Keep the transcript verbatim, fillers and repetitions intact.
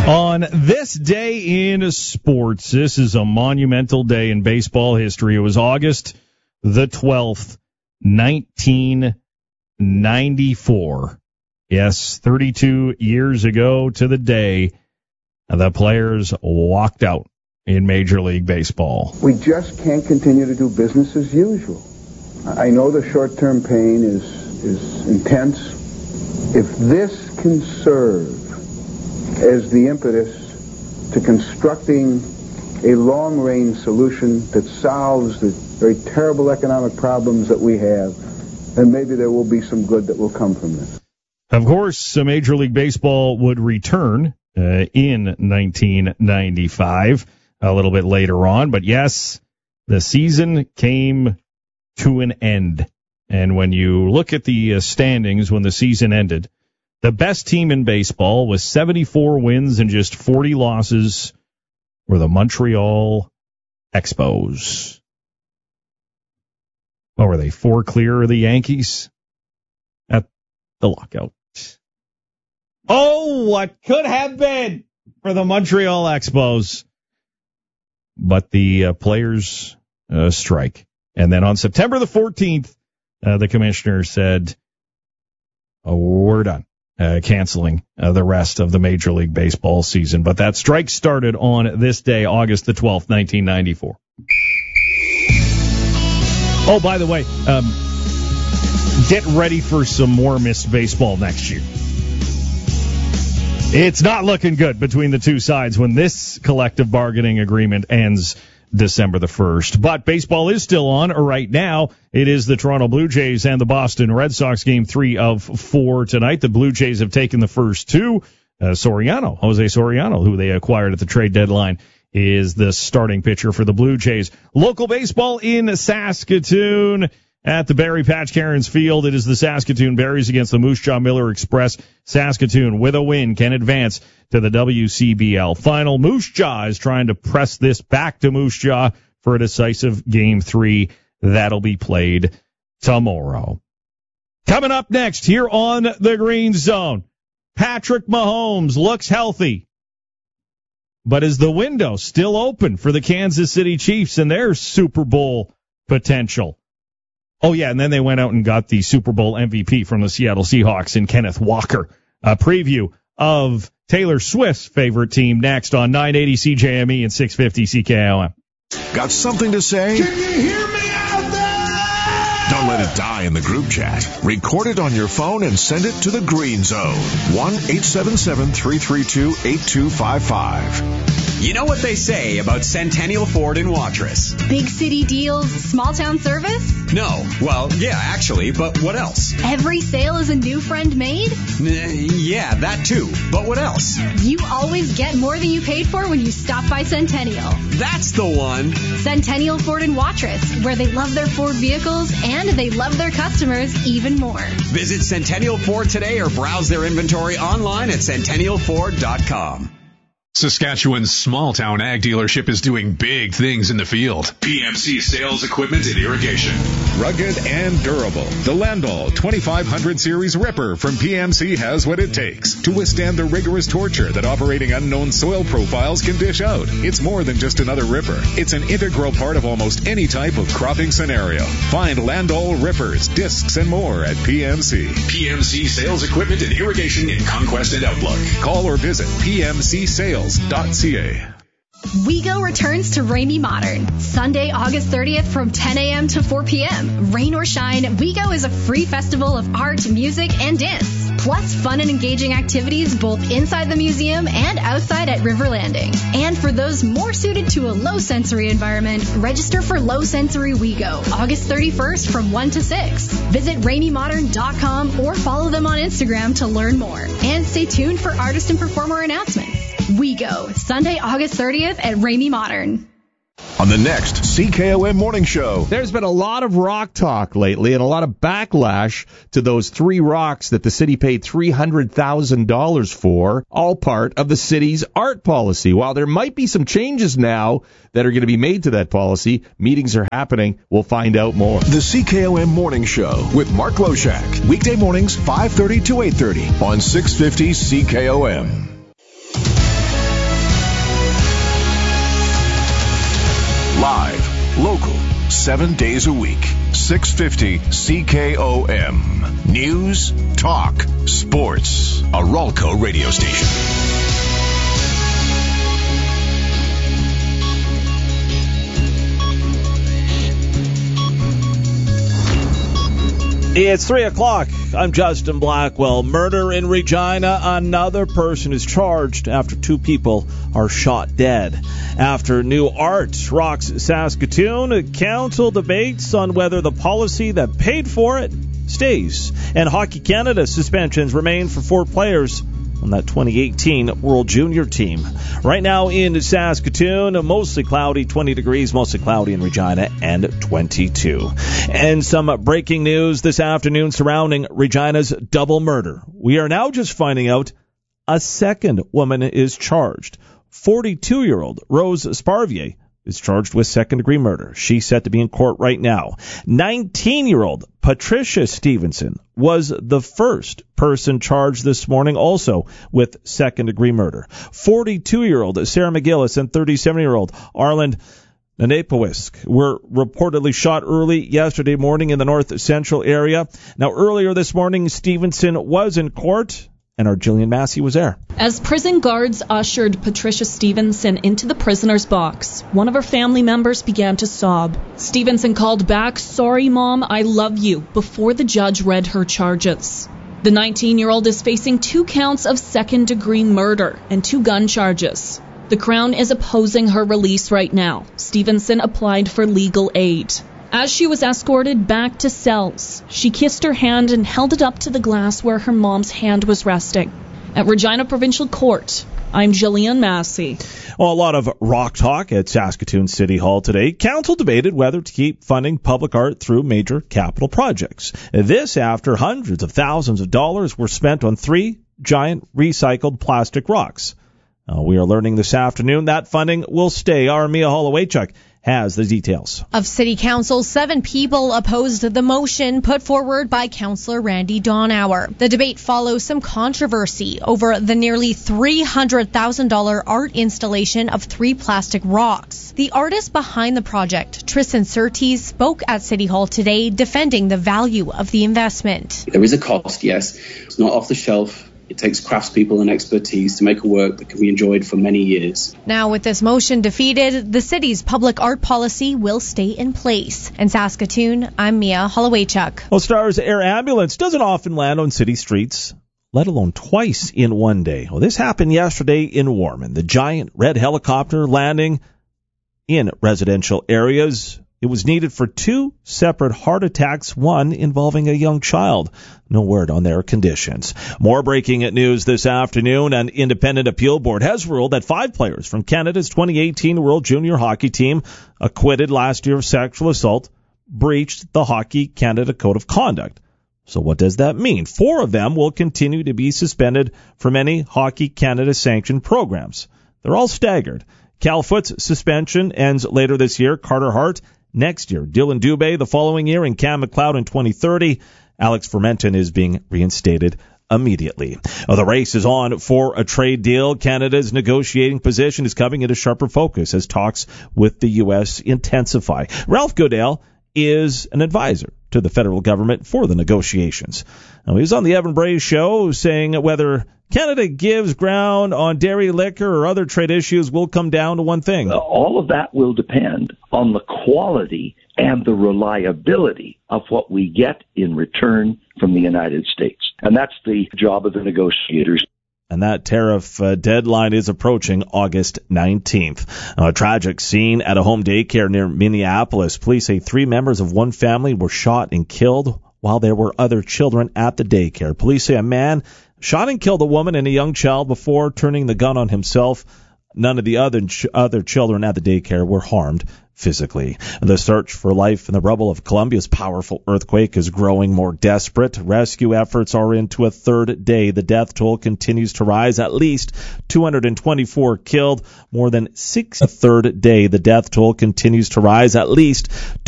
On this day in sports, this is a monumental day in baseball history. It was August the twelfth, nineteen ninety-four. Yes, thirty-two years ago to the day, the players walked out in Major League Baseball. We just can't continue to do business as usual. I know the short-term pain is, is intense. If this can serve as the impetus to constructing a long-range solution that solves the very terrible economic problems that we have, then maybe there will be some good that will come from this. Of course, Major League Baseball would return uh, in nineteen ninety-five, a little bit later on. But yes, the season came to an end. And when you look at the uh, standings when the season ended, the best team in baseball with seventy-four wins and just forty losses were the Montreal Expos. What were they, four clear of the Yankees at the lockout? Oh, what could have been for the Montreal Expos. But the uh, players uh, strike. And then on September the fourteenth, uh, the commissioner said, oh, we're done. Uh, canceling uh, the rest of the Major League Baseball season. But that strike started on this day, August the twelfth, nineteen ninety-four. Oh, by the way, um, get ready for some more missed baseball next year. It's not looking good between the two sides when this collective bargaining agreement ends December the first. But baseball is still on right now. It is the Toronto Blue Jays and the Boston Red Sox, game three of four tonight. The Blue Jays have taken the first two. Uh, Soriano, Jose Soriano, who they acquired at the trade deadline, is the starting pitcher for the Blue Jays. Local baseball in Saskatoon at the Barrie Patch Cairns Field. It is the Saskatoon Berries against the Moose Jaw Miller Express. Saskatoon, with a win, can advance to the W C B L final. Moose Jaw is trying to press this back to Moose Jaw for a decisive game three. That'll be played tomorrow. Coming up next here on the Green Zone, Patrick Mahomes looks healthy. But is the window still open for the Kansas City Chiefs and their Super Bowl potential? Oh, yeah, and then they went out and got the Super Bowl M V P from the Seattle Seahawks in Kenneth Walker. A preview of Taylor Swift's favorite team next on nine eighty C J M E and six fifty C K O M. Got something to say? Can you hear me out there? Don't let it die in the group chat. Record it on your phone and send it to the Green Zone. one eight seven seven, three three two, eight two five five. You know what they say about Centennial Ford in Watrous? Big city deals, small town service? No. Well, yeah, actually, but what else? Every sale is a new friend made? N- yeah, that too. But what else? You always get more than you paid for when you stop by Centennial. That's the one. Centennial Ford in Watrous, where they love their Ford vehicles and they love their customers even more. Visit Centennial Ford today or browse their inventory online at centennial ford dot com. Saskatchewan's small-town ag dealership is doing big things in the field. P M C Sales Equipment and Irrigation. Rugged and durable. The Landau twenty-five hundred Series Ripper from P M C has what it takes to withstand the rigorous torture that operating unknown soil profiles can dish out. It's more than just another ripper. It's an integral part of almost any type of cropping scenario. Find Landau Rippers, discs, and more at P M C. P M C Sales Equipment and Irrigation in Conquest and Outlook. Call or visit p m c sales dot c a. WeGo returns to Ramey Modern, Sunday, August thirtieth from ten a.m. to four p.m. Rain or shine, WeGo is a free festival of art, music, and dance, plus fun and engaging activities both inside the museum and outside at River Landing. And for those more suited to a low-sensory environment, register for Low Sensory WeGo, August thirty-first from one to six. Visit ramey modern dot com or follow them on Instagram to learn more. And stay tuned for artist and performer announcements. WeGo, Sunday, August thirtieth at Ramey Modern. On the next C K O M Morning Show. There's been a lot of rock talk lately and a lot of backlash to those three rocks that the city paid three hundred thousand dollars for, all part of the city's art policy. While there might be some changes now that are going to be made to that policy, meetings are happening. We'll find out more. The C K O M Morning Show with Mark Loshak. Weekday mornings, five thirty to eight thirty on six fifty C K O M. Live, local, seven days a week. six fifty C K O M. News, talk, sports. A Ralco radio station. It's three o'clock. I'm Justin Blackwell. Murder in Regina. Another person is charged after two people are shot dead. After New Art rocks Saskatoon, council debates on whether the policy that paid for it stays. And Hockey Canada suspensions remain for four players on that twenty eighteen World Junior team. Right now in Saskatoon, mostly cloudy, twenty degrees, mostly cloudy in Regina, and twenty-two. And some breaking news this afternoon surrounding Regina's double murder. We are now just finding out a second woman is charged. forty-two-year-old Rose Sparvier is charged with second-degree murder. She's set to be in court right now. nineteen-year-old Patricia Stevenson was the first person charged this morning, also with second-degree murder. forty-two-year-old Sarah McGillis and thirty-seven-year-old Arland Nanepowisk were reportedly shot early yesterday morning in the north central area. Now, earlier this morning, Stevenson was in court, and our Jillian Massey was there. As prison guards ushered Patricia Stevenson into the prisoner's box, one of her family members began to sob. Stevenson called back, "Sorry, Mom, I love you," before the judge read her charges. The nineteen-year-old is facing two counts of second-degree murder and two gun charges. The Crown is opposing her release right now. Stevenson applied for legal aid. As she was escorted back to cells, she kissed her hand and held it up to the glass where her mom's hand was resting. At Regina Provincial Court, I'm Jillian Massey. Well, a lot of rock talk at Saskatoon City Hall today. Council debated whether to keep funding public art through major capital projects. This after hundreds of thousands of dollars were spent on three giant recycled plastic rocks. Uh, we are learning this afternoon that funding will stay. Our Mia Holowaychuk has the details. Of City Council, seven people opposed the motion put forward by Councillor Randy Donauer. The debate follows some controversy over the nearly three hundred thousand dollars art installation of three plastic rocks. The artist behind the project, Tristan Surtees, spoke at City Hall today defending the value of the investment. There is a cost, yes. It's not off the shelf. It takes craftspeople and expertise to make a work that can be enjoyed for many years. Now, with this motion defeated, the city's public art policy will stay in place. In Saskatoon, I'm Mia Holowaychuk. Well, Stars Air Ambulance doesn't often land on city streets, let alone twice in one day. Well, this happened yesterday in Warman. The giant red helicopter landing in residential areas. It was needed for two separate heart attacks, one involving a young child. No word on their conditions. More breaking news this afternoon. An independent appeal board has ruled that five players from Canada's twenty eighteen World Junior Hockey team, acquitted last year of sexual assault, breached the Hockey Canada Code of Conduct. So what does that mean? Four of them will continue to be suspended from any Hockey Canada sanctioned programs. They're all staggered. Cal Foot's suspension ends later this year. Carter Hart next year. Dylan Dubé the following year, and Cam McLeod in twenty thirty. Alex Fermenton is being reinstated immediately. Oh, the race is on for a trade deal. Canada's negotiating position is coming into sharper focus as talks with the U S intensify. Ralph Goodale is an advisor to the federal government for the negotiations. Now, he was on the Evan Bray show saying whether Canada gives ground on dairy, liquor, or other trade issues will come down to one thing. All of that will depend on the quality and the reliability of what we get in return from the United States. And that's the job of the negotiators. And that tariff uh, deadline is approaching August nineteenth. Uh, a tragic scene at a home daycare near Minneapolis. Police say three members of one family were shot and killed while there were other children at the daycare. Police say a man shot and killed a woman and a young child before turning the gun on himself. None of the other ch- other children at the daycare were harmed physically. The search for life in the rubble of Colombia's powerful earthquake is growing more desperate. Rescue efforts are into a third day. The death toll continues to rise. At least two hundred twenty-four killed. More than six. A third day. The death toll continues to rise. At least